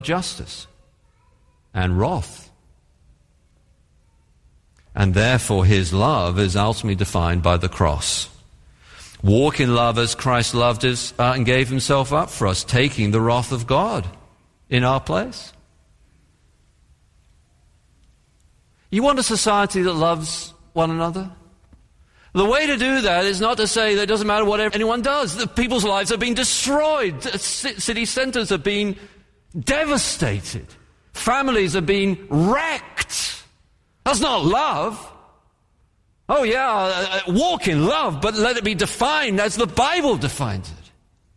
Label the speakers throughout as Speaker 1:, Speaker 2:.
Speaker 1: justice and wrath. And therefore his love is ultimately defined by the cross. Walk in love as Christ loved us and gave himself up for us, taking the wrath of God in our place. You want a society that loves one another? The way to do that is not to say that it doesn't matter what anyone does. The people's lives have been destroyed. City centers have been devastated. Families have been wrecked. That's not love. Oh yeah, walk in love, but let it be defined as the Bible defines it.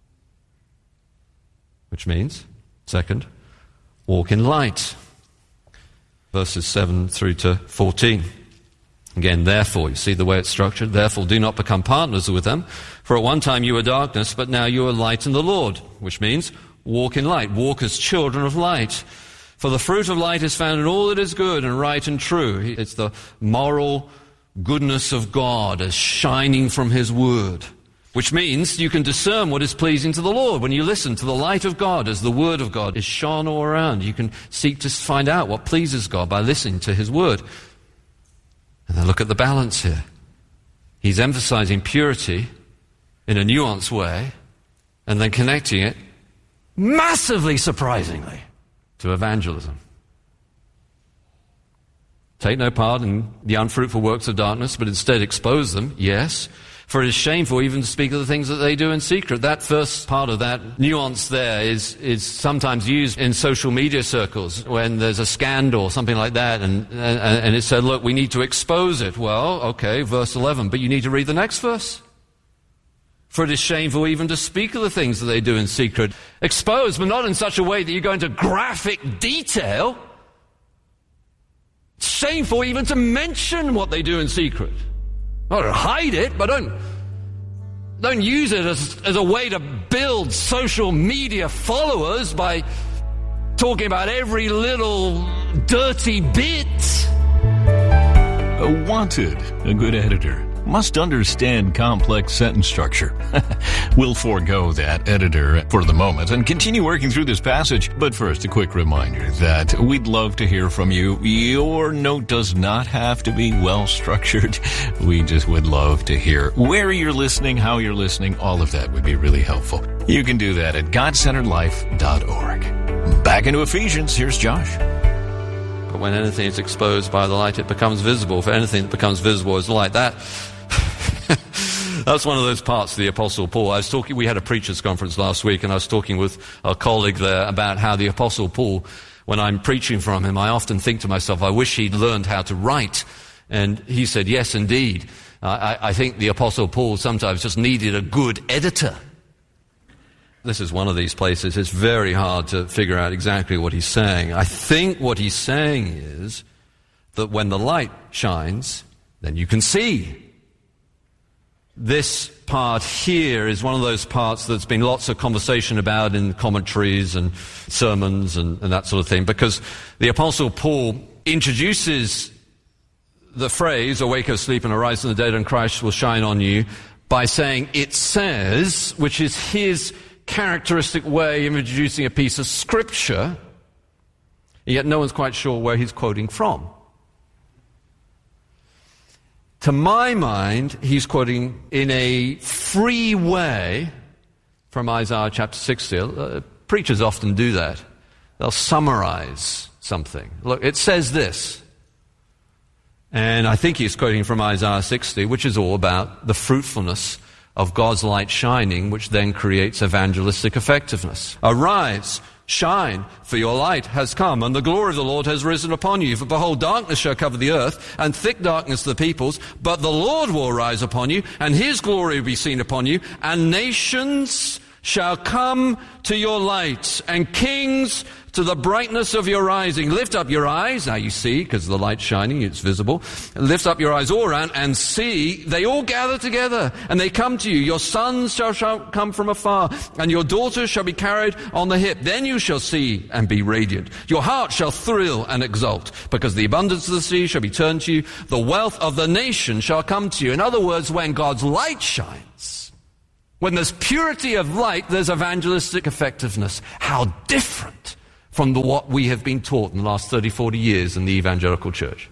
Speaker 1: Which means, second, walk in light. Verses 7 through to 14. Again, therefore, you see the way it's structured. Therefore, do not become partners with them. For at one time you were darkness, but now you are light in the Lord. Which means, walk in light. Walk as children of light. For the fruit of light is found in all that is good and right and true. It's the moral goodness of God as shining from his word. Which means you can discern what is pleasing to the Lord. When you listen to the light of God as the word of God is shone all around, you can seek to find out what pleases God by listening to his word. And then look at the balance here. He's emphasizing purity in a nuanced way and then connecting it, massively surprisingly, to evangelism. Take no part in the unfruitful works of darkness, but instead expose them, yes. For it is shameful even to speak of the things that they do in secret. That first part of that nuance there is sometimes used in social media circles when there's a scandal or something like that, and it said, look, we need to expose it. Well, okay, verse 11, but you need to read the next verse. For it is shameful even to speak of the things that they do in secret. Expose, but not in such a way that you go into graphic detail. It's shameful even to mention what they do in secret. Not to hide it, but don't use it as a way to build social media followers by talking about every little dirty bit.
Speaker 2: Wanted, a good editor, must understand complex sentence structure. We'll forego that editor for the moment and continue working through this passage. But first, a quick reminder that we'd love to hear from you. Your note does not have to be well structured. We just would love to hear where you're listening, how you're listening. All of that would be really helpful. You can do that at godcenteredlife.org. Back into Ephesians, here's Josh.
Speaker 1: But when anything is exposed by the light, it becomes visible. For anything that becomes visible is light. That's one of those parts of the Apostle Paul. We had a preachers' conference last week, and I was talking with a colleague there about how the Apostle Paul, when I'm preaching from him, I often think to myself, I wish he'd learned how to write. And he said, yes, indeed. I think the Apostle Paul sometimes just needed a good editor. This is one of these places. It's very hard to figure out exactly what he's saying. I think what he's saying is that when the light shines, then you can see. This part here is one of those parts that's been lots of conversation about in commentaries and sermons and that sort of thing, because the Apostle Paul introduces the phrase, awake, O sleep, and arise from the dead, and Christ will shine on you, by saying, it says, which is his characteristic way of introducing a piece of scripture, yet no one's quite sure where he's quoting from. To my mind, he's quoting in a free way from Isaiah chapter 60. Preachers often do that. They'll summarize something. Look, it says this. And I think he's quoting from Isaiah 60, which is all about the fruitfulness of God's light shining, which then creates evangelistic effectiveness. Arise, shine, for your light has come, and the glory of the Lord has risen upon you. For behold, darkness shall cover the earth, and thick darkness the peoples, but the Lord will rise upon you, and his glory will be seen upon you, and nations shall come to your light, and kings to the brightness of your rising. Lift up your eyes. Now you see, because the light's shining, it's visible. Lift up your eyes all around and see. They all gather together, and they come to you. Your sons shall come from afar, and your daughters shall be carried on the hip. Then you shall see and be radiant. Your heart shall thrill and exult, because the abundance of the sea shall be turned to you. The wealth of the nation shall come to you. In other words, when God's light shines, when there's purity of light, there's evangelistic effectiveness. How different from what we have been taught in the last 30, 40 years in the evangelical church.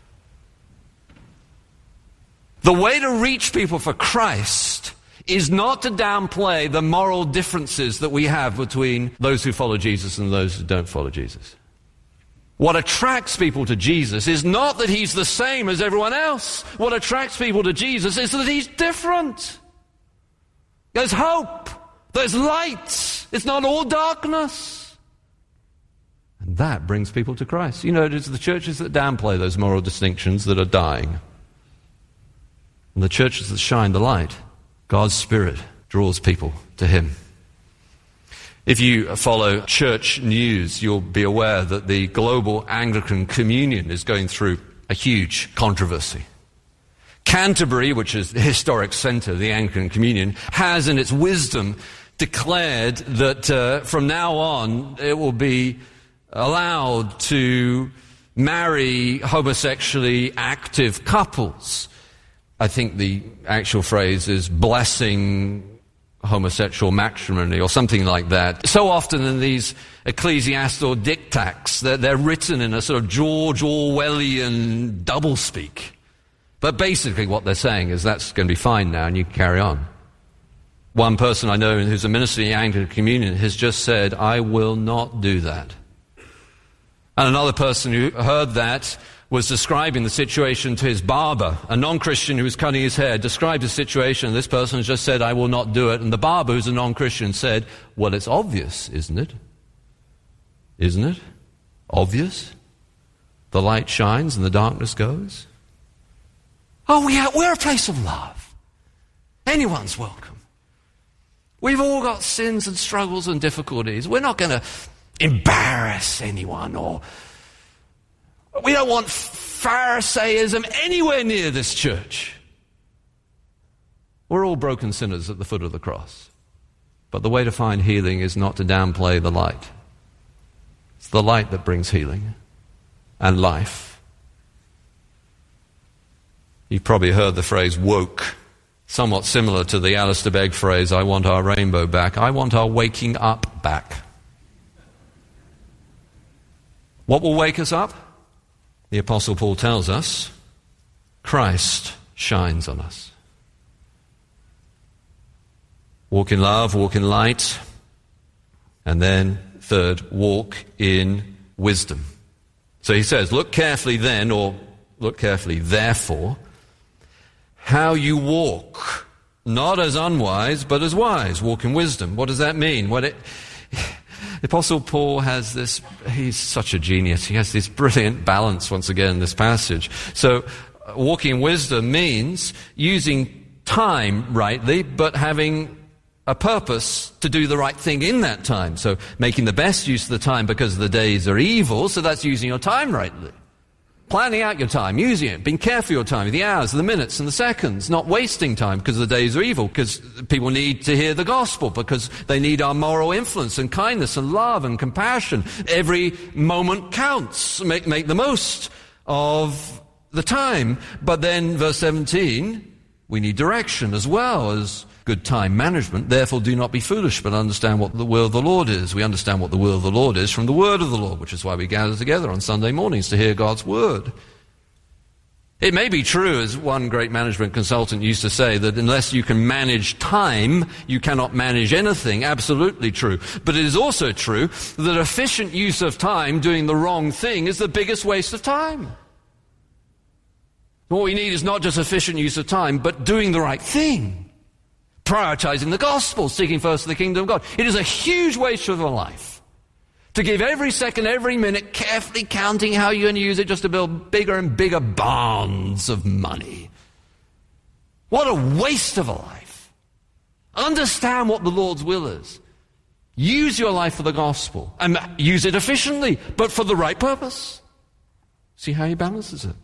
Speaker 1: The way to reach people for Christ is not to downplay the moral differences that we have between those who follow Jesus and those who don't follow Jesus. What attracts people to Jesus is not that he's the same as everyone else. What attracts people to Jesus is that he's different. There's hope. There's light. It's not all darkness. And that brings people to Christ. You know, it is the churches that downplay those moral distinctions that are dying. And the churches that shine the light, God's Spirit draws people to him. If you follow church news, you'll be aware that the global Anglican Communion is going through a huge controversy. Canterbury, which is the historic centre of the Anglican Communion, has in its wisdom declared that from now on it will be allowed to marry homosexually active couples. I think the actual phrase is blessing homosexual matrimony or something like that. So often in these ecclesiastical dictats, they're written in a sort of George Orwellian doublespeak. But basically what they're saying is that's going to be fine now and you can carry on. One person I know who's a minister in the Anglican Communion has just said, I will not do that. And another person who heard that was describing the situation to his barber, a non-Christian who was cutting his hair, described the situation, and this person has just said, I will not do it. And the barber, who's a non-Christian, said, well, it's obvious, isn't it? Isn't it? Obvious? The light shines and the darkness goes. Oh, we're a place of love. Anyone's welcome. We've all got sins and struggles and difficulties. We're not going to embarrass anyone, or we don't want Pharisaism anywhere near this church. We're all broken sinners at the foot of the cross. But the way to find healing is not to downplay the light. It's the light that brings healing and life. You've probably heard the phrase woke, somewhat similar to the Alistair Begg phrase, I want our rainbow back. I want our waking up back. What will wake us up? The Apostle Paul tells us, Christ shines on us. Walk in love, walk in light. And then, third, walk in wisdom. So he says, look carefully then, or look carefully therefore, how you walk, not as unwise, but as wise. Walk in wisdom. What does that mean? The Apostle Paul has this, he's such a genius. He has this brilliant balance once again in this passage. So walking in wisdom means using time rightly, but having a purpose to do the right thing in that time. So making the best use of the time because the days are evil, so that's using your time rightly. Planning out your time, using it, being careful of your time, the hours, the minutes, and the seconds, not wasting time because the days are evil, because people need to hear the gospel, because they need our moral influence and kindness and love and compassion. Every moment counts. Make the most of the time. But then, verse 17, we need direction as well as good time management. Therefore, do not be foolish, but understand what the will of the Lord is. We understand what the will of the Lord is from the word of the Lord, which is why we gather together on Sunday mornings to hear God's word. It may be true, as one great management consultant used to say, that unless you can manage time, you cannot manage anything. Absolutely true. But it is also true that efficient use of time doing the wrong thing is the biggest waste of time. What we need is not just efficient use of time, but doing the right thing. Prioritizing the gospel, seeking first the kingdom of God. It is a huge waste of a life to give every second, every minute, carefully counting how you're going to use it just to build bigger and bigger barns of money. What a waste of a life. Understand what the Lord's will is. Use your life for the gospel and use it efficiently, but for the right purpose. See how he balances it.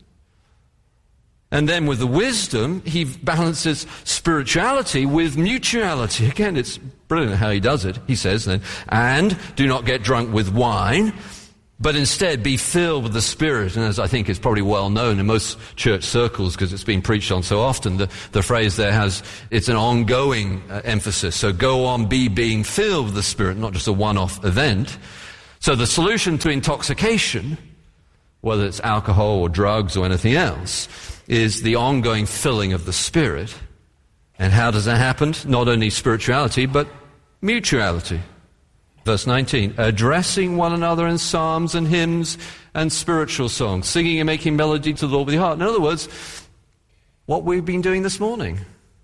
Speaker 1: And then with the wisdom, he balances spirituality with mutuality. Again, it's brilliant how he does it. He says then, and do not get drunk with wine, but instead be filled with the Spirit. And as I think is probably well known in most church circles, because it's been preached on so often, the phrase there it's an ongoing emphasis. So go on being filled with the Spirit, not just a one-off event. So the solution to intoxication, whether it's alcohol or drugs or anything else, is the ongoing filling of the Spirit. And how does that happen? Not only spirituality, but mutuality. Verse 19, addressing one another in psalms and hymns and spiritual songs, singing and making melody to the Lord with your heart. In other words, what we've been doing this morning.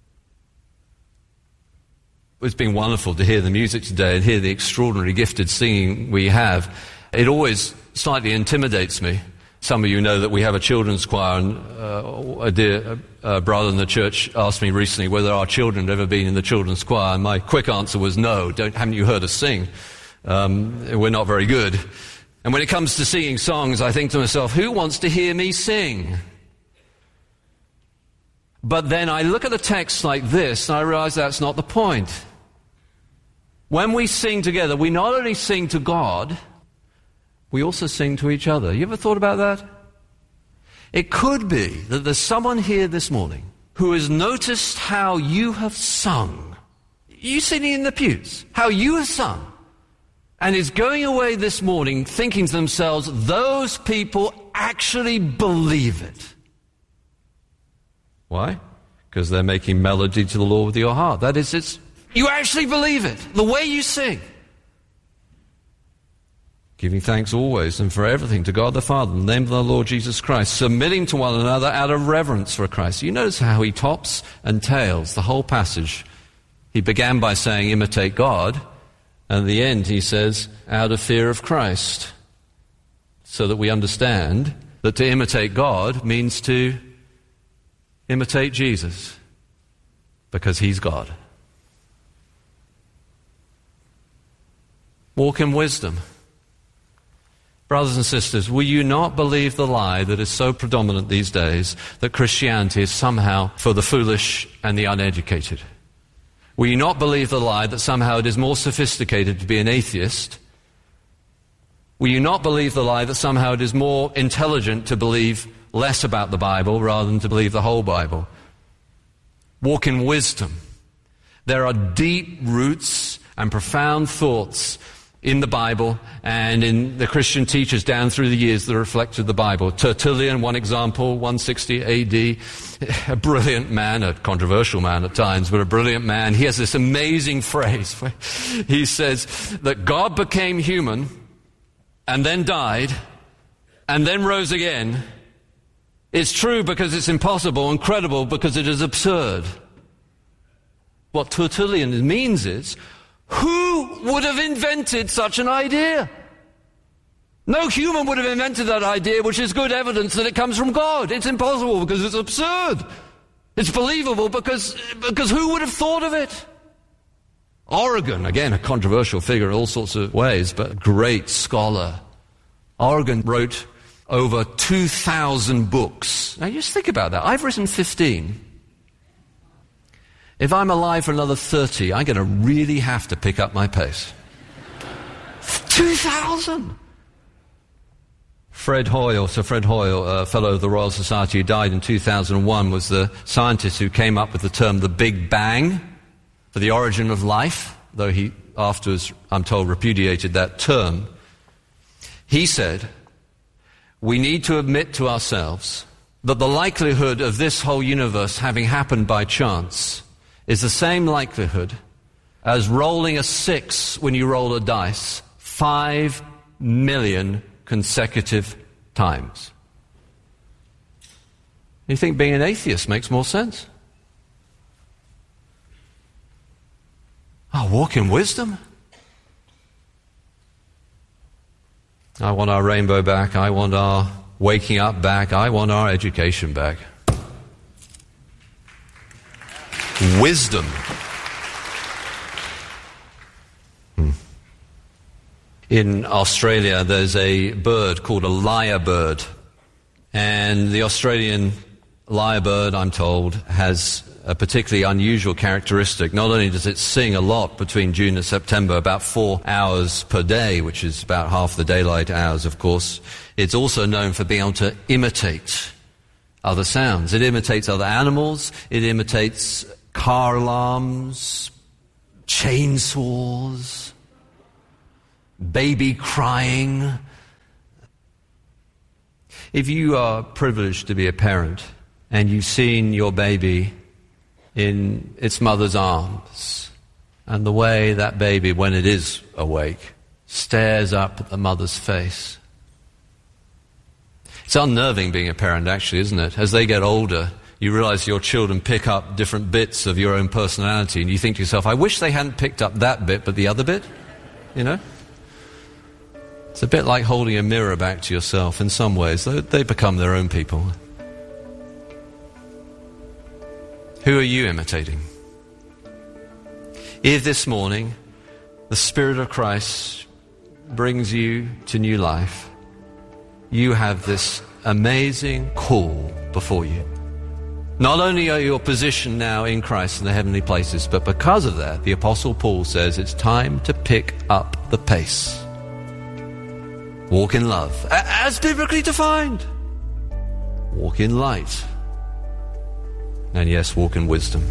Speaker 1: It's been wonderful to hear the music today and hear the extraordinary gifted singing we have. It always slightly intimidates me. Some of you know that we have a children's choir, and a dear brother in the church asked me recently whether our children had ever been in the children's choir, and my quick answer was no. Haven't you heard us sing? We're not very good. And when it comes to singing songs, I think to myself, who wants to hear me sing? But then I look at a text like this, and I realize that's not the point. When we sing together, we not only sing to God, we also sing to each other. You ever thought about that? It could be that there's someone here this morning who has noticed how you have sung. You sitting in the pews, how you have sung, and is going away this morning thinking to themselves, those people actually believe it. Why? Because they're making melody to the Lord with your heart. That is, you actually believe it, the way you sing. Giving thanks always and for everything to God the Father in the name of the Lord Jesus Christ, submitting to one another out of reverence for Christ. You notice how he tops and tails the whole passage. He began by saying, imitate God, and at the end he says, out of fear of Christ. So that we understand that to imitate God means to imitate Jesus, because he's God. Walk in wisdom. Brothers and sisters, will you not believe the lie that is so predominant these days, that Christianity is somehow for the foolish and the uneducated? Will you not believe the lie that somehow it is more sophisticated to be an atheist? Will you not believe the lie that somehow it is more intelligent to believe less about the Bible rather than to believe the whole Bible? Walk in wisdom. There are deep roots and profound thoughts in the Bible and in the Christian teachers down through the years that reflected the Bible. Tertullian, one example, 160 AD, a brilliant man, a controversial man at times, but a brilliant man. He has this amazing phrase where he says that God became human and then died and then rose again. It's true because it's impossible, incredible because it is absurd. What Tertullian means is, who would have invented such an idea? No human would have invented that idea, which is good evidence that it comes from God. It's impossible because it's absurd. It's believable because who would have thought of it? Origen, again, a controversial figure in all sorts of ways, but a great scholar. Origen wrote over 2,000 books. Now just think about that. I've written 15. If I'm alive for another 30, I'm going to really have to pick up my pace. 2,000! Fred Hoyle, Sir Fred Hoyle, a fellow of the Royal Society who died in 2001, was the scientist who came up with the term the Big Bang for the origin of life, though he afterwards, I'm told, repudiated that term. He said, we need to admit to ourselves that the likelihood of this whole universe having happened by chance is the same likelihood as rolling a 6 when you roll a dice 5 million consecutive times. You think being an atheist makes more sense? Walk in wisdom. I want our rainbow back. I want our waking up back. I want our education back. Wisdom. In Australia, there's a bird called a lyrebird. And the Australian lyrebird, I'm told, has a particularly unusual characteristic. Not only does it sing a lot between June and September, about 4 hours per day, which is about half the daylight hours, of course, it's also known for being able to imitate other sounds. It imitates other animals. It imitates car alarms, chainsaws, baby crying. If you are privileged to be a parent and you've seen your baby in its mother's arms, and the way that baby, when it is awake, stares up at the mother's face. It's unnerving being a parent, actually, isn't it? As they get older, you realize your children pick up different bits of your own personality, and you think to yourself, I wish they hadn't picked up that bit, but the other bit, you know? It's a bit like holding a mirror back to yourself in some ways. They become their own people. Who are you imitating? If this morning the Spirit of Christ brings you to new life, you have this amazing call before you. Not only are you positioned now in Christ in the heavenly places, but because of that, the Apostle Paul says it's time to pick up the pace. Walk in love, as biblically defined. Walk in light. And yes, walk in wisdom.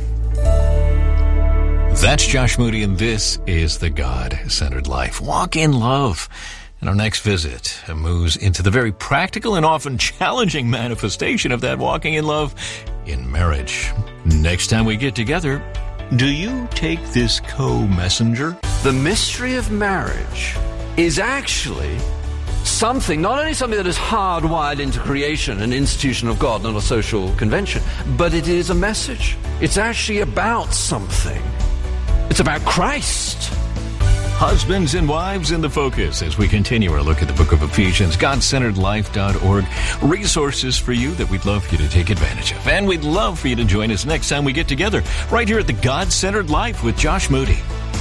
Speaker 2: That's Josh Moody, and this is the God-Centered Life. Walk in love. And our next visit moves into the very practical and often challenging manifestation of that walking in love in marriage. Next time we get together, do you take this co-messenger?
Speaker 1: The mystery of marriage is actually something, not only something that is hardwired into creation, an institution of God, not a social convention, but it is a message. It's actually about something. It's about Christ.
Speaker 2: Husbands and wives in the focus as we continue our look at the book of Ephesians, GodCenteredLife.org. Resources for you that we'd love for you to take advantage of. And we'd love for you to join us next time we get together right here at the God-Centered Life with Josh Moody.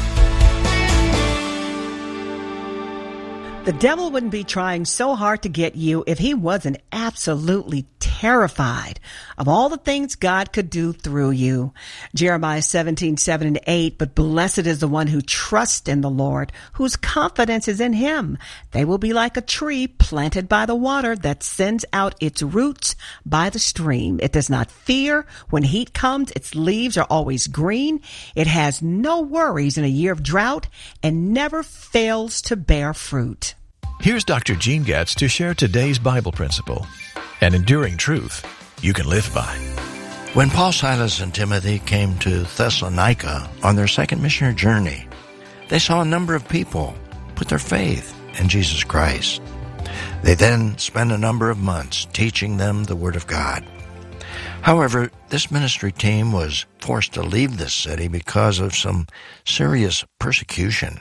Speaker 3: The devil wouldn't be trying so hard to get you if he wasn't absolutely terrified of all the things God could do through you. Jeremiah 17:7-8, but blessed is the one who trusts in the Lord, whose confidence is in him. They will be like a tree planted by the water that sends out its roots by the stream. It does not fear when heat comes. Its leaves are always green. It has no worries in a year of drought and never fails to bear fruit.
Speaker 4: Here's Dr. Gene Getz to share today's Bible principle, an enduring truth you can live by.
Speaker 5: When Paul, Silas, and Timothy came to Thessalonica on their second missionary journey, they saw a number of people put their faith in Jesus Christ. They then spent a number of months teaching them the Word of God. However, this ministry team was forced to leave this city because of some serious persecution.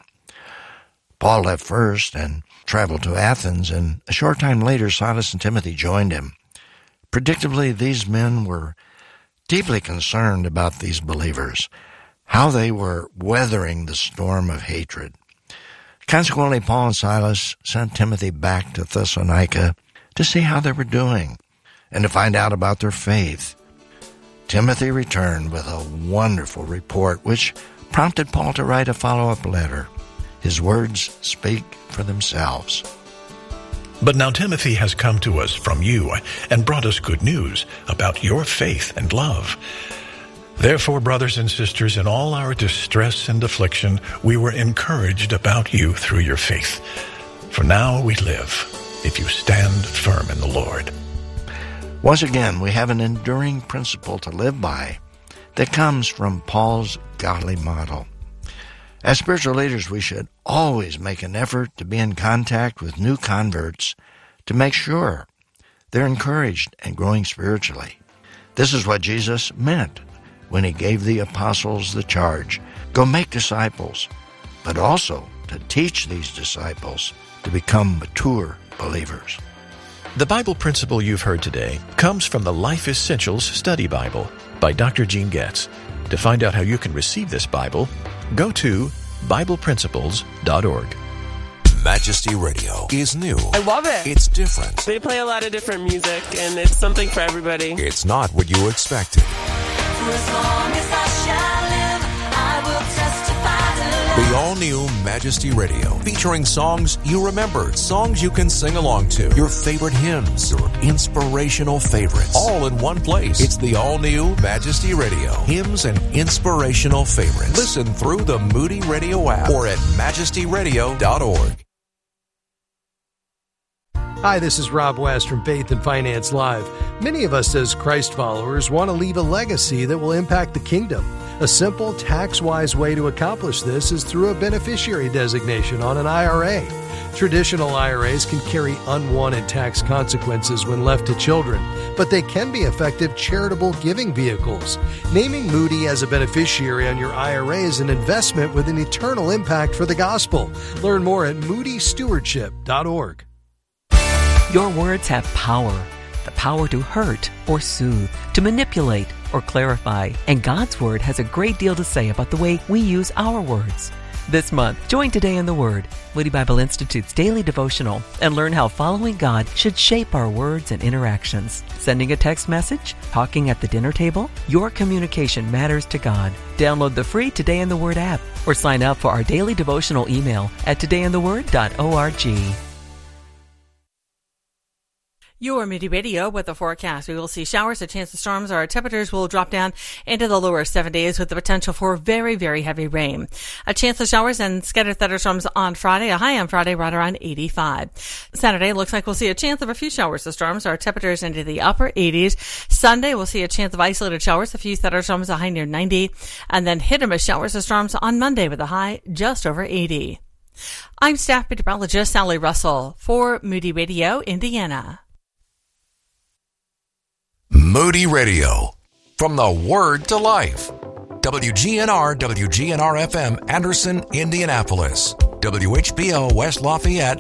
Speaker 5: Paul left first and traveled to Athens, and a short time later, Silas and Timothy joined him. Predictably, these men were deeply concerned about these believers, how they were weathering the storm of hatred. Consequently, Paul and Silas sent Timothy back to Thessalonica to see how they were doing and to find out about their faith. Timothy returned with a wonderful report, which prompted Paul to write a follow-up letter. His words speak for themselves.
Speaker 4: But now Timothy has come to us from you and brought us good news about your faith and love. Therefore, brothers and sisters, in all our distress and affliction, we were encouraged about you through your faith. For now we live, if you stand firm in the Lord.
Speaker 5: Once again, we have an enduring principle to live by that comes from Paul's godly model. As spiritual leaders, we should always make an effort to be in contact with new converts to make sure they're encouraged and growing spiritually. This is what Jesus meant when he gave the apostles the charge, go make disciples, but also to teach these disciples to become mature believers.
Speaker 4: The Bible principle you've heard today comes from the Life Essentials Study Bible by Dr. Gene Getz. To find out how you can receive this Bible, go to BiblePrinciples.org.
Speaker 6: Majesty Radio is new.
Speaker 7: I love it.
Speaker 6: It's different.
Speaker 7: They play a lot of different music, and it's something for everybody.
Speaker 6: It's not what you expected.
Speaker 8: For as long as I shall live, I will testify to love.
Speaker 6: The all-new Majesty Radio, featuring songs you remember, songs you can sing along to, your favorite hymns, your inspirational favorites, all in one place. It's the all-new Majesty Radio, hymns and inspirational favorites. Listen through the Moody Radio app or at MajestyRadio.org.
Speaker 9: Hi, this is Rob West from Faith and Finance Live. Many of us as Christ followers want to leave a legacy that will impact the kingdom. A simple, tax-wise way to accomplish this is through a beneficiary designation on an IRA. Traditional IRAs can carry unwanted tax consequences when left to children, but they can be effective charitable giving vehicles. Naming Moody as a beneficiary on your IRA is an investment with an eternal impact for the gospel. Learn more at moodystewardship.org.
Speaker 10: Your words have power. The power to hurt or soothe, to manipulate or clarify. And God's Word has a great deal to say about the way we use our words. This month, join Today in the Word, Moody Bible Institute's daily devotional, and learn how following God should shape our words and interactions. Sending a text message? Talking at the dinner table? Your communication matters to God. Download the free Today in the Word app or sign up for our daily devotional email at todayintheword.org.
Speaker 11: Your Moody Radio with the forecast. We will see showers, a chance of storms. Our temperatures will drop down into the lower 70s with the potential for very, very heavy rain. A chance of showers and scattered thunderstorms on Friday. A high on Friday right around 85. Saturday looks like we'll see a chance of a few showers of storms. Our temperatures into the upper 80s. Sunday we'll see a chance of isolated showers, a few thunderstorms, a high near 90. And then hit or miss showers of storms on Monday with a high just over 80. I'm staff meteorologist Sally Russell for Moody Radio, Indiana.
Speaker 6: Moody Radio, from the Word to Life. WGNR, WGNR-FM, Anderson, Indianapolis. WHBO, West Lafayette,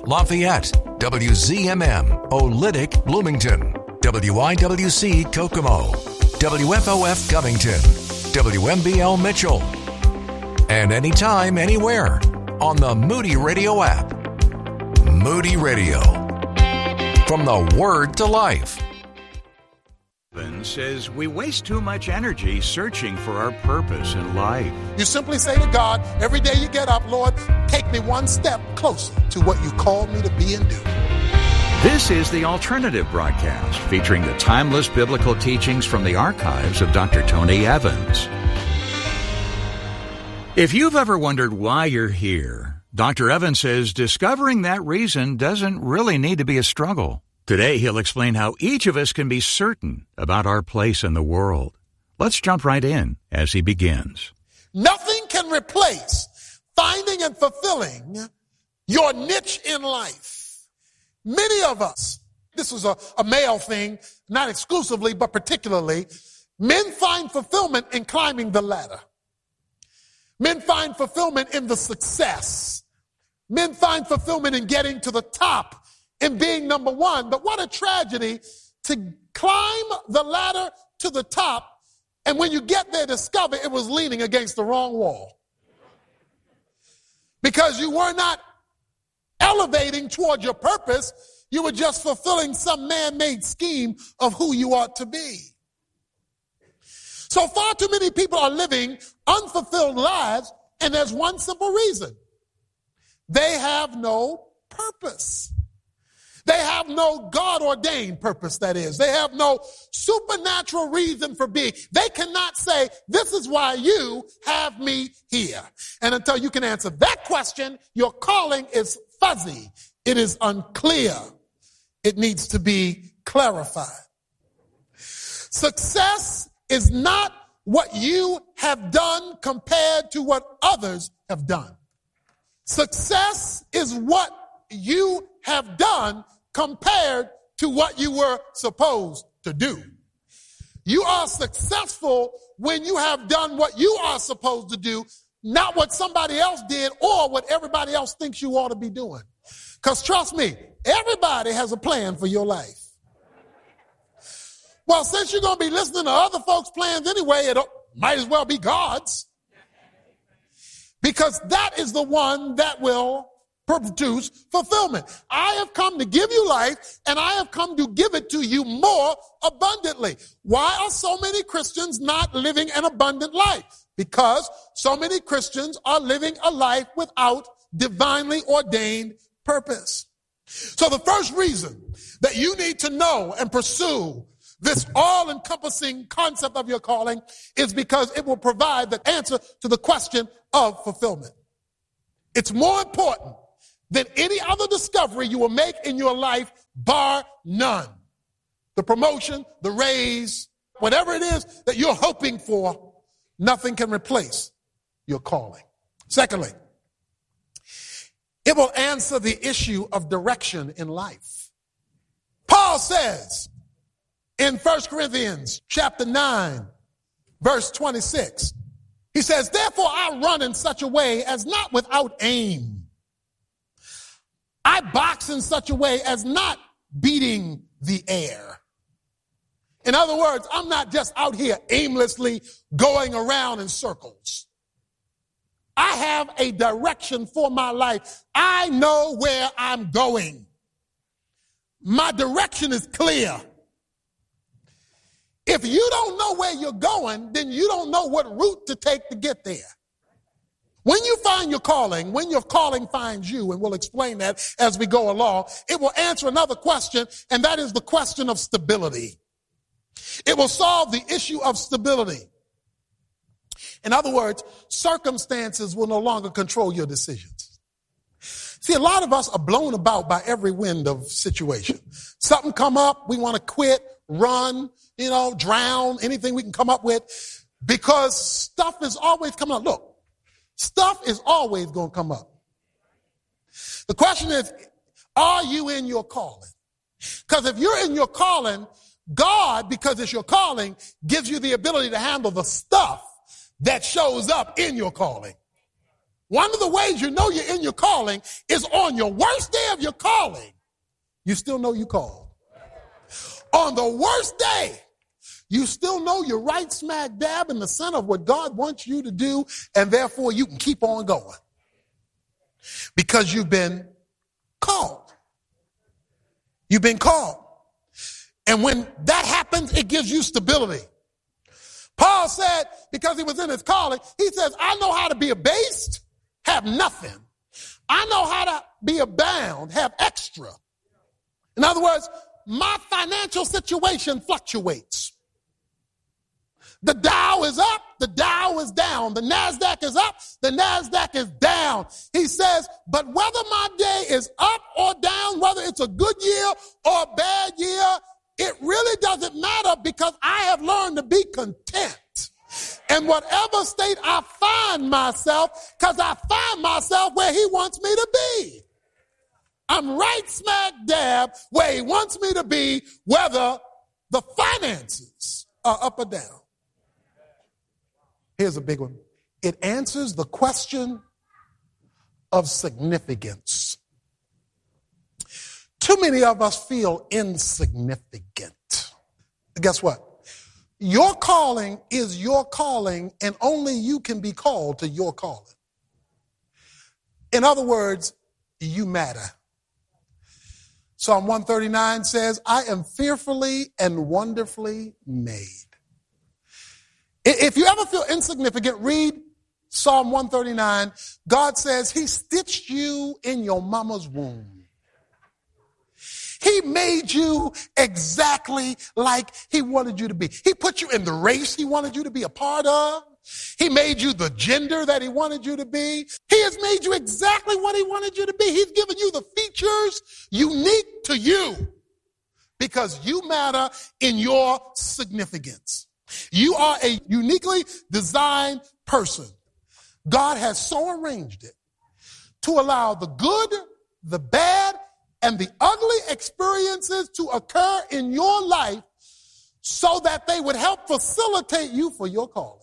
Speaker 6: WZMM, Olytic, Bloomington. WIWC, Kokomo. WFOF, Covington. WMBL, Mitchell. And anytime, anywhere, on the Moody Radio app. Moody Radio, from the Word to Life.
Speaker 12: Says we waste too much energy searching for our purpose in life.
Speaker 13: You simply say to God, every day you get up, Lord, take me one step closer to what you called me to be and do.
Speaker 12: This is the Alternative Broadcast, featuring the timeless biblical teachings from the archives of Dr. Tony Evans. If you've ever wondered why you're here, Dr. Evans says discovering that reason doesn't really need to be a struggle. Today, he'll explain how each of us can be certain about our place in the world. Let's jump right in as he begins.
Speaker 13: Nothing can replace finding and fulfilling your niche in life. Many of us, this is a male thing, not exclusively, but particularly, men find fulfillment in climbing the ladder. Men find fulfillment in the success. Men find fulfillment in getting to the top, in being number one. But what a tragedy to climb the ladder to the top, and when you get there, discover it was leaning against the wrong wall. Because you were not elevating toward your purpose, you were just fulfilling some man-made scheme of who you ought to be. So far too many people are living unfulfilled lives, and there's one simple reason. They have no purpose. They have no God-ordained purpose, that is. They have no supernatural reason for being. They cannot say, this is why you have me here. And until you can answer that question, your calling is fuzzy. It is unclear. It needs to be clarified. Success is not what you have done compared to what others have done. Success is what you have done compared to what you were supposed to do. You are successful when you have done what you are supposed to do, not what somebody else did or what everybody else thinks you ought to be doing. Because trust me, everybody has a plan for your life. Well, since you're going to be listening to other folks' plans anyway, it might as well be God's. Because that is the one that will produce fulfillment. I have come to give you life, and I have come to give it to you more abundantly. Why are so many Christians not living an abundant life? Because so many Christians are living a life without divinely ordained purpose. So the first reason that you need to know and pursue this all-encompassing concept of your calling is because it will provide the answer to the question of fulfillment. It's more important than any other discovery you will make in your life, bar none. The promotion, the raise, whatever it is that you're hoping for, nothing can replace your calling. Secondly, it will answer the issue of direction in life. Paul says in 1 Corinthians chapter 9, verse 26, he says, therefore I run in such a way as not without aim. I box in such a way as not beating the air. In other words, I'm not just out here aimlessly going around in circles. I have a direction for my life. I know where I'm going. My direction is clear. If you don't know where you're going, then you don't know what route to take to get there. When you find your calling, when your calling finds you, and we'll explain that as we go along, it will answer another question, and that is the question of stability. It will solve the issue of stability. In other words, circumstances will no longer control your decisions. See, a lot of us are blown about by every wind of situation. Something come up, we want to quit, run, drown, anything we can come up with, because stuff is always coming up. Look, stuff is always going to come up. The question is, are you in your calling? Because if you're in your calling, God, because it's your calling, gives you the ability to handle the stuff that shows up in your calling. One of the ways you know you're in your calling is on your worst day of your calling, you still know you called. On the worst day, you still know you're right smack dab in the center of what God wants you to do, and therefore you can keep on going because you've been called. You've been called. And when that happens, it gives you stability. Paul said, because he was in his calling, he says, I know how to be abased, have nothing. I know how to be abound, have extra. In other words, my financial situation fluctuates. The Dow is up, the Dow is down. The NASDAQ is up, the NASDAQ is down. He says, but whether my day is up or down, whether it's a good year or a bad year, it really doesn't matter because I have learned to be content. And whatever state I find myself, because I find myself where he wants me to be. I'm right smack dab where he wants me to be, whether the finances are up or down. Here's a big one. It answers the question of significance. Too many of us feel insignificant. Guess what? Your calling is your calling, and only you can be called to your calling. In other words, you matter. Psalm 139 says, I am fearfully and wonderfully made. If you ever feel insignificant, read Psalm 139. God says he stitched you in your mama's womb. He made you exactly like he wanted you to be. He put you in the race he wanted you to be a part of. He made you the gender that he wanted you to be. He has made you exactly what he wanted you to be. He's given you the features unique to you because you matter in your significance. You are a uniquely designed person. God has so arranged it to allow the good, the bad, and the ugly experiences to occur in your life so that they would help facilitate you for your calling.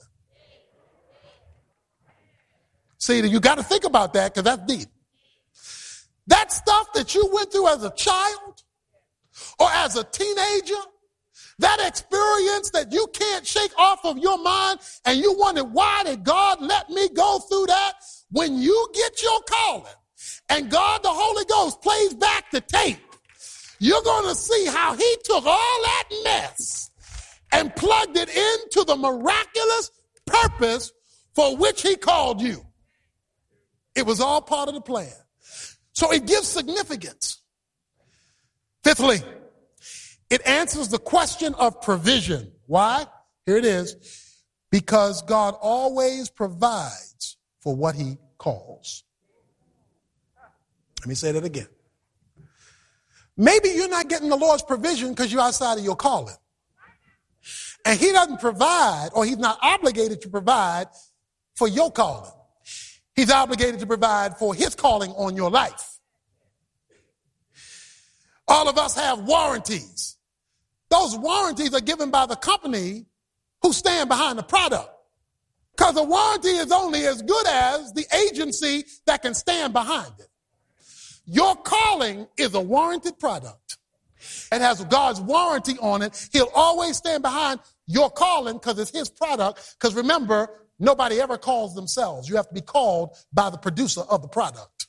Speaker 13: See, you got to think about that because that's deep. That stuff that you went through as a child or as a teenager, that experience that you can't shake off of your mind and you wonder, why did God let me go through that? When you get your calling and God, the Holy Ghost, plays back the tape, you're going to see how he took all that mess and plugged it into the miraculous purpose for which he called you. It was all part of the plan. So it gives significance. Fifthly, it answers the question of provision. Why? Here it is. Because God always provides for what he calls. Let me say that again. Maybe you're not getting the Lord's provision because you're outside of your calling. And he doesn't provide, or he's not obligated to provide for your calling. He's obligated to provide for his calling on your life. All of us have warranties. Those warranties are given by the company who stand behind the product. Because a warranty is only as good as the agency that can stand behind it. Your calling is a warranted product. It has God's warranty on it. He'll always stand behind your calling because it's his product. Because remember, nobody ever calls themselves. You have to be called by the producer of the product.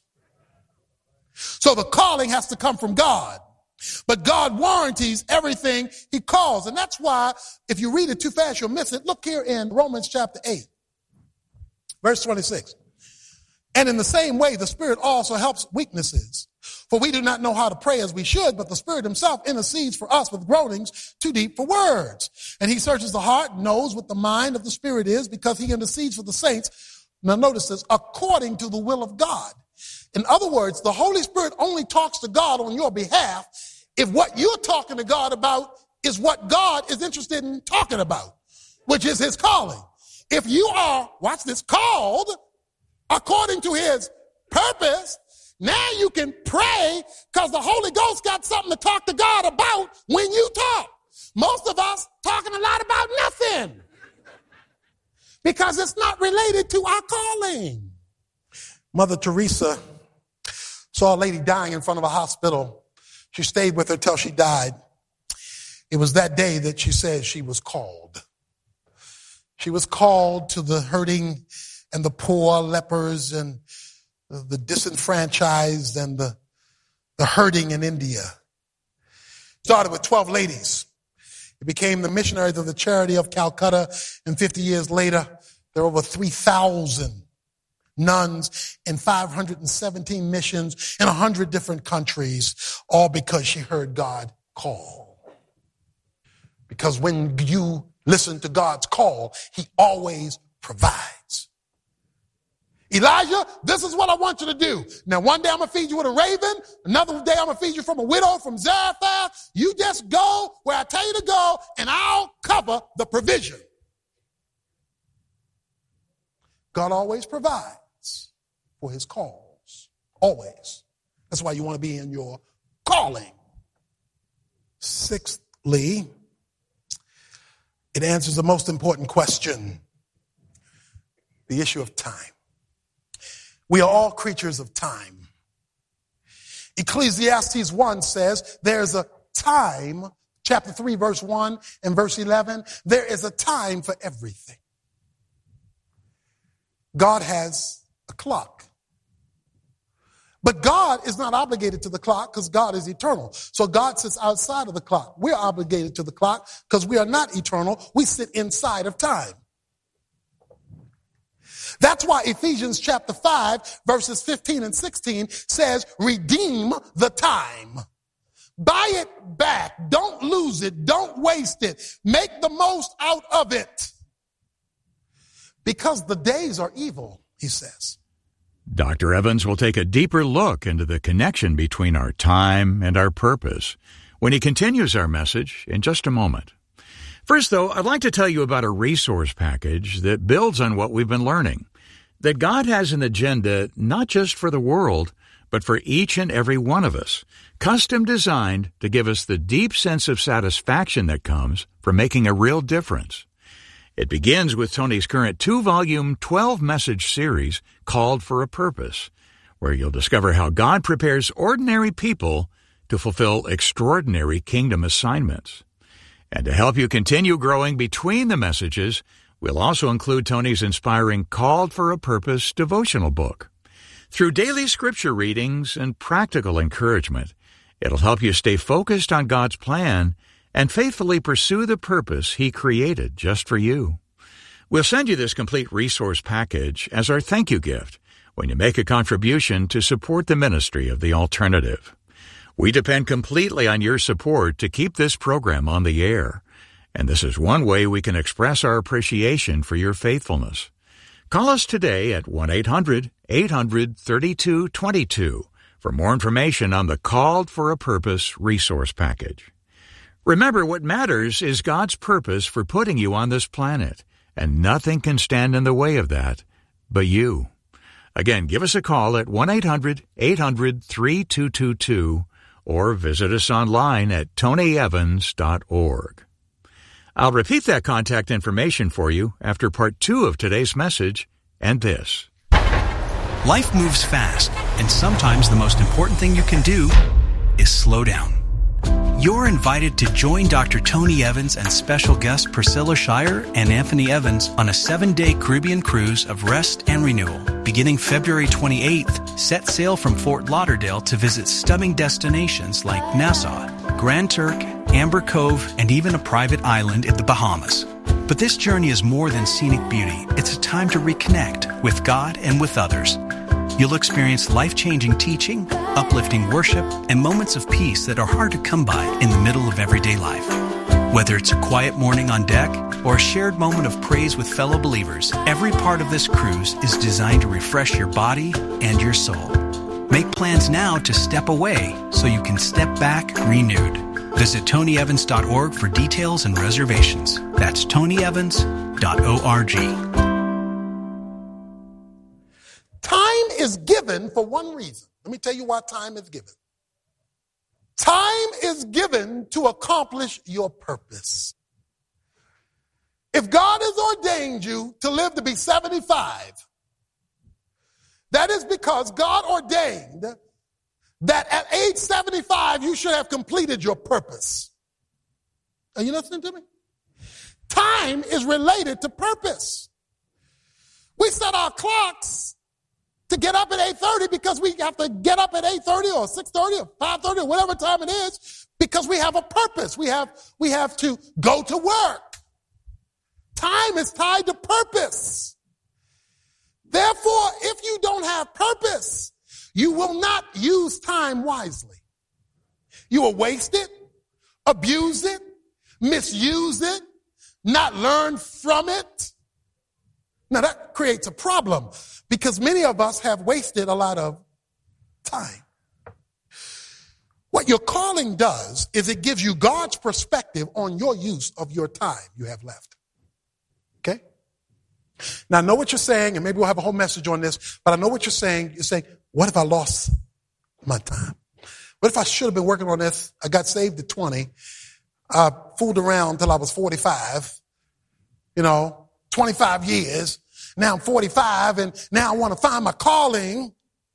Speaker 13: So the calling has to come from God. But God warranties everything he calls. And that's why if you read it too fast, you'll miss it. Look here in Romans chapter 8, verse 26. And in the same way, the Spirit also helps weaknesses. For we do not know how to pray as we should, but the Spirit himself intercedes for us with groanings too deep for words. And he searches the heart, knows what the mind of the Spirit is, because he intercedes for the saints. Now notice this, according to the will of God. In other words, the Holy Spirit only talks to God on your behalf if what you're talking to God about is what God is interested in talking about, which is his calling. If you are, watch this, called according to his purpose, now you can pray because the Holy Ghost got something to talk to God about when you talk. Most of us talking a lot about nothing because it's not related to our calling. Mother Teresa saw a lady dying in front of a hospital. She stayed with her till she died. It was that day that she said she was called. She was called to the hurting and the poor, lepers and the disenfranchised and the hurting in India. Started with 12 ladies. It became the missionaries of the Charity of Calcutta, and 50 years later, there are over 3,000 nuns in 517 missions in 100 different countries, all because she heard God call. Because when you listen to God's call, he always provides. Elijah, this is what I want you to do. Now, one day I'm going to feed you with a raven. Another day I'm going to feed you from a widow from Zarephath. You just go where I tell you to go, and I'll cover the provision. God always provides for his calls. Always. That's why you want to be in your calling. Sixthly, it answers the most important question, the issue of time. We are all creatures of time. Ecclesiastes 1 says there's a time, chapter 3, verse 1 and verse 11, there is a time for everything. God has a clock. But God is not obligated to the clock because God is eternal. So God sits outside of the clock. We're obligated to the clock because we are not eternal. We sit inside of time. That's why Ephesians chapter 5, verses 15 and 16 says, redeem the time. Buy it back. Don't lose it. Don't waste it. Make the most out of it. Because the days are evil, he says.
Speaker 12: Dr. Evans will take a deeper look into the connection between our time and our purpose when he continues our message in just a moment. First, though, I'd like to tell you about a resource package that builds on what we've been learning. That God has an agenda not just for the world, but for each and every one of us, custom designed to give us the deep sense of satisfaction that comes from making a real difference. It begins with Tony's current 2-volume, 12-message series called For a Purpose, where you'll discover how God prepares ordinary people to fulfill extraordinary kingdom assignments. And to help you continue growing between the messages, we'll also include Tony's inspiring Called for a Purpose devotional book. Through daily scripture readings and practical encouragement, it'll help you stay focused on God's plan and faithfully pursue the purpose he created just for you. We'll send you this complete resource package as our thank you gift when you make a contribution to support the ministry of The Alternative. We depend completely on your support to keep this program on the air, and this is one way we can express our appreciation for your faithfulness. Call us today at 1-800-800-3222 for more information on the Called for a Purpose resource package. Remember, what matters is God's purpose for putting you on this planet, and nothing can stand in the way of that but you. Again, give us a call at 1-800-800-3222 or visit us online at tonyevans.org. I'll repeat that contact information for you after part 2 of today's message and this.
Speaker 14: Life moves fast, and sometimes the most important thing you can do is slow down. You're invited to join Dr. Tony Evans and special guests Priscilla Shirer and Anthony Evans on a 7-day Caribbean cruise of rest and renewal. Beginning February 28th, set sail from Fort Lauderdale to visit stunning destinations like Nassau, Grand Turk, Amber Cove, and even a private island in the Bahamas. But this journey is more than scenic beauty. It's a time to reconnect with God and with others. You'll experience life-changing teaching, uplifting worship, and moments of peace that are hard to come by in the middle of everyday life. Whether it's a quiet morning on deck or a shared moment of praise with fellow believers, every part of this cruise is designed to refresh your body and your soul. Make plans now to step away so you can step back renewed. Visit tonyevans.org for details and reservations. That's tonyevans.org.
Speaker 13: Time is given for one reason. Let me tell you why time is given. Time is given to accomplish your purpose. If God has ordained you to live to be 75, that is because God ordained that at age 75 you should have completed your purpose. Are you listening to me? Time is related to purpose. We set our clocks to get up at 8:30 because we have to get up at 8:30 or 6:30 or 5:30 or whatever time it is because we have a purpose. We have to go to work. Time is tied to purpose. Therefore, if you don't have purpose, you will not use time wisely. You will waste it, abuse it, misuse it, not learn from it. Now that creates a problem because many of us have wasted a lot of time. What your calling does is it gives you God's perspective on your use of your time you have left. Okay? Now I know what you're saying, and maybe we'll have a whole message on this, but I know what you're saying. You're saying, what if I lost my time? What if I should have been working on this? I got saved at 20. I fooled around till I was 45. 25 years. Now I'm 45 and now I want to find my calling.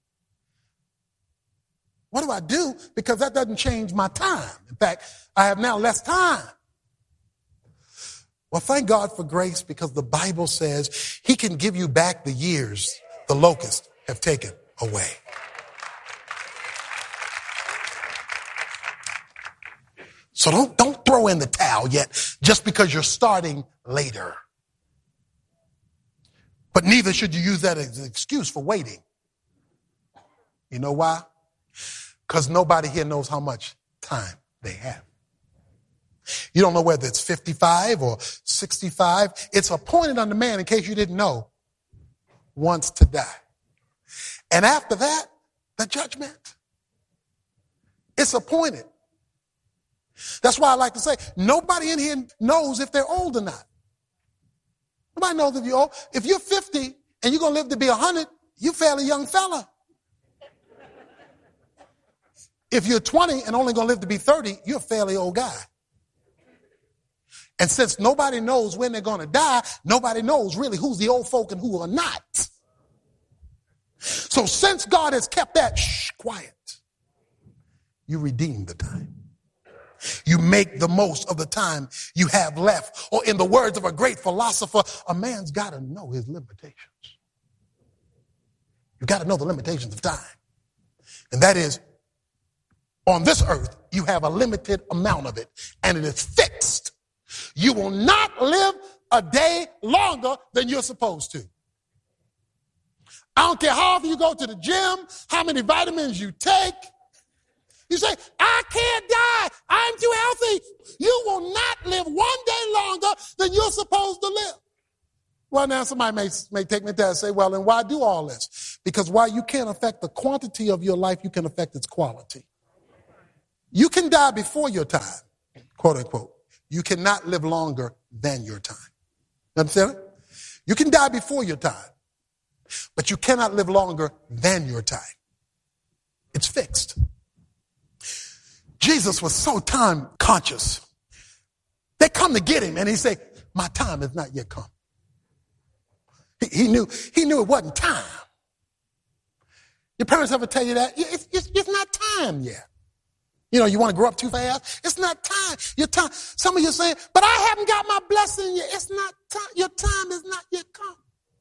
Speaker 13: What do I do? Because that doesn't change my time. In fact, I have now less time. Well, thank God for grace because the Bible says he can give you back the years the locusts have taken away. So don't throw in the towel yet just because you're starting later. But neither should you use that as an excuse for waiting. You know why? Because nobody here knows how much time they have. You don't know whether it's 55 or 65. It's appointed unto man, in case you didn't know, once to die. And after that, the judgment. It's appointed. That's why I like to say, nobody in here knows if they're old or not. Nobody knows if you're old. If you're 50 and you're going to live to be 100, you're a fairly young fella. If you're 20 and only going to live to be 30, you're a fairly old guy. And since nobody knows when they're going to die, nobody knows really who's the old folk and who are not. So since God has kept that quiet, you redeem the time. You make the most of the time you have left. Or in the words of a great philosopher, a man's got to know his limitations. You've got to know the limitations of time. And that is, on this earth, you have a limited amount of it, and it is fixed. You will not live a day longer than you're supposed to. I don't care how often you go to the gym, how many vitamins you take. You say, I can't die. I'm too healthy. You will not live one day longer than you're supposed to live. Well, now somebody may take me to that and say, well, then why do all this? Because while you can't affect the quantity of your life, you can affect its quality. You can die before your time, quote unquote. You cannot live longer than your time. Understand it? You can die before your time, but you cannot live longer than your time. It's fixed. Jesus was so time conscious. They come to get him and he said, my time has not yet come. He knew it wasn't time. Your parents ever tell you that? It's not time yet. You know, you want to grow up too fast? It's not time. Your time. Some of you saying, but I haven't got my blessing yet. It's not time. Your time has not yet come.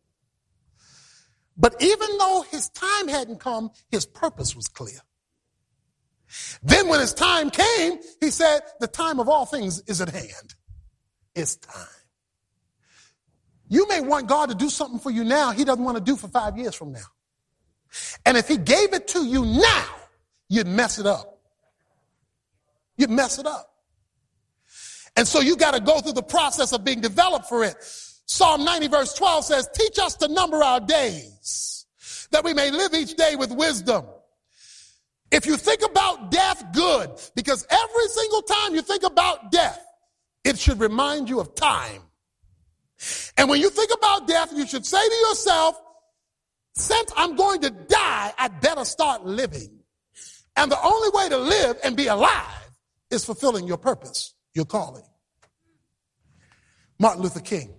Speaker 13: But even though his time hadn't come, his purpose was clear. Then when his time came, he said, the time of all things is at hand. It's time. You may want God to do something for you now he doesn't want to do for 5 years from now. And if he gave it to you now, you'd mess it up. You'd mess it up. And so you got to go through the process of being developed for it. Psalm 90 verse 12 says, teach us to number our days, that we may live each day with wisdom. If you think about death, good, because every single time you think about death, it should remind you of time. And when you think about death, you should say to yourself, since I'm going to die, I'd better start living. And the only way to live and be alive is fulfilling your purpose, your calling. Martin Luther King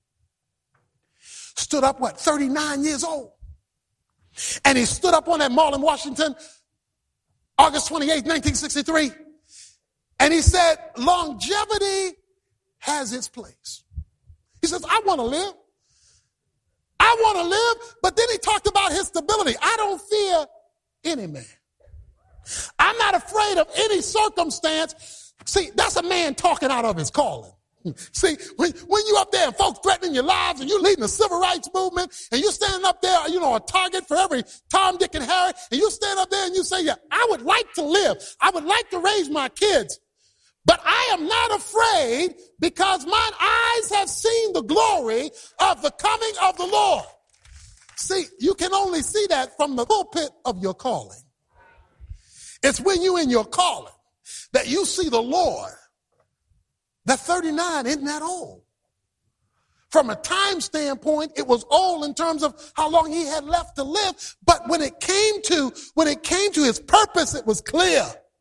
Speaker 13: stood up, 39 years old. And he stood up on that mall in Washington, August 28, 1963. And he said, longevity has its place. He says, I want to live. I want to live. But then he talked about his stability. I don't fear any man. I'm not afraid of any circumstance. See, that's a man talking out of his calling. See, when you're up there and folks threatening your lives and you're leading the civil rights movement and you're standing up there, a target for every Tom, Dick, and Harry, and you stand up there and you say, yeah, I would like to live. I would like to raise my kids. But I am not afraid because mine eyes have seen the glory of the coming of the Lord. See, you can only see that from the pulpit of your calling. It's when you're in your calling that you see the Lord. That 39 isn't that old. From a time standpoint, it was old in terms of how long he had left to live. But when it came to his purpose, it was clear.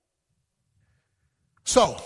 Speaker 13: So,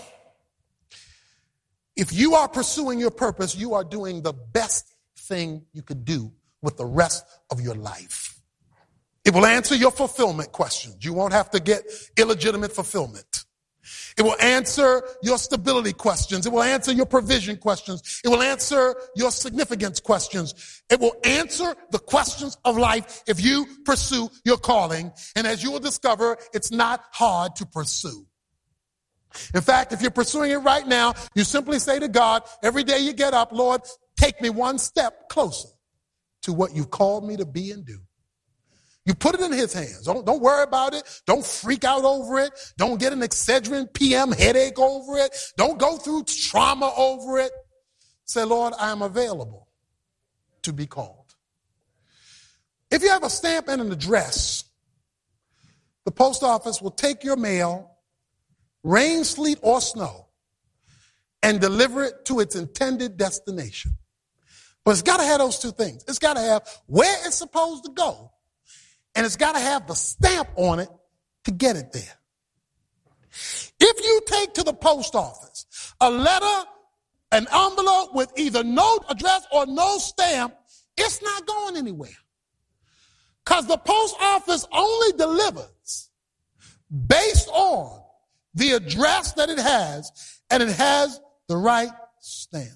Speaker 13: if you are pursuing your purpose, you are doing the best thing you could do with the rest of your life. It will answer your fulfillment questions. You won't have to get illegitimate fulfillment. It will answer your stability questions. It will answer your provision questions. It will answer your significance questions. It will answer the questions of life if you pursue your calling. And as you will discover, it's not hard to pursue. In fact, if you're pursuing it right now, you simply say to God, every day you get up, Lord, take me one step closer to what you've called me to be and do. You put it in his hands. Don't worry about it. Don't freak out over it. Don't get an Excedrin PM headache over it. Don't go through trauma over it. Say, Lord, I am available to be called. If you have a stamp and an address, the post office will take your mail, rain, sleet, or snow, and deliver it to its intended destination. But it's got to have those two things. It's got to have where it's supposed to go, and it's got to have the stamp on it to get it there. If you take to the post office a letter, an envelope with either no address or no stamp, it's not going anywhere. Because the post office only delivers based on the address that it has, and it has the right stamp.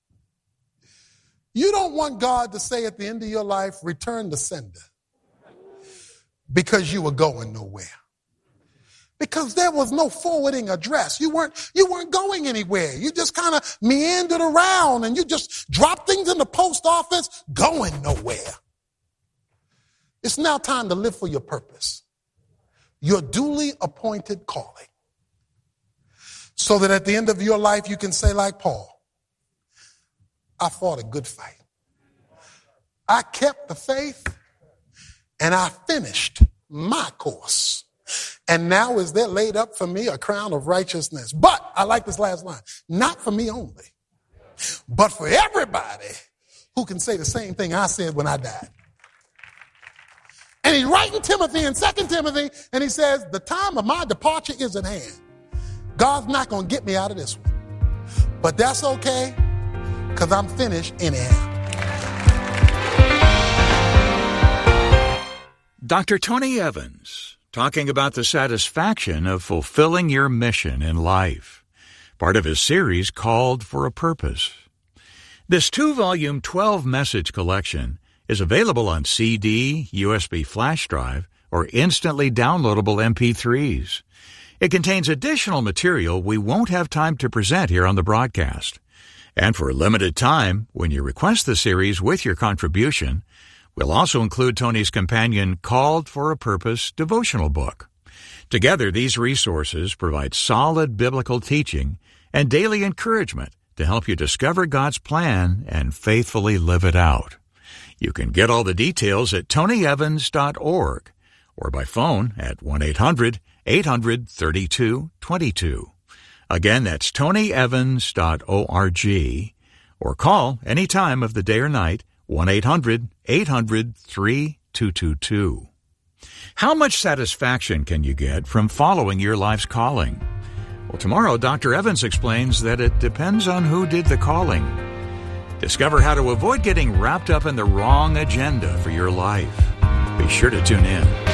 Speaker 13: You don't want God to say at the end of your life, return the sender, because you were going nowhere. Because there was no forwarding address. You weren't going anywhere. You just kind of meandered around and you just dropped things in the post office, going nowhere. It's now time to live for your purpose, your duly appointed calling, so that at the end of your life you can say like Paul, I fought a good fight. I kept the faith and I finished my course. And now is there laid up for me a crown of righteousness. But, I like this last line, not for me only, but for everybody who can say the same thing I said when I died. And he's writing Timothy in 2 Timothy, and he says, the time of my departure is at hand. God's not going to get me out of this one. But that's okay, because I'm finished anyhow.
Speaker 12: Dr. Tony Evans, talking about the satisfaction of fulfilling your mission in life, part of his series Called for a Purpose. This 2-volume, 12-message collection is available on CD, USB flash drive, or instantly downloadable MP3s. It contains additional material we won't have time to present here on the broadcast. And for a limited time, when you request the series with your contribution, we'll also include Tony's companion Called for a Purpose devotional book. Together, these resources provide solid biblical teaching and daily encouragement to help you discover God's plan and faithfully live it out. You can get all the details at tonyevans.org or by phone at 1-800-800-3222. Again, that's tonyevans.org, or call any time of the day or night, 1-800-800-3222. How much satisfaction can you get from following your life's calling? Well, tomorrow, Dr. Evans explains that it depends on who did the calling. Discover how to avoid getting wrapped up in the wrong agenda for your life. Be sure to tune in.